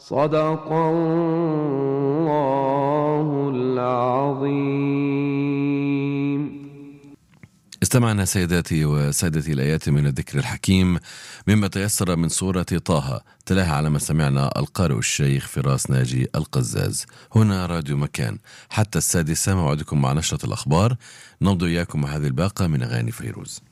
صدق الله العظيم. استمعنا سيداتي وسادتي الآيات من الذكر الحكيم مما تيسر من سورة طه، تلاها على ما سمعنا القارئ الشيخ فراس ناجي القزاز. هنا راديو مكان حتى 6:00 موعدكم مع نشرة الأخبار، نمضي إياكم هذه الباقة من أغاني فيروز.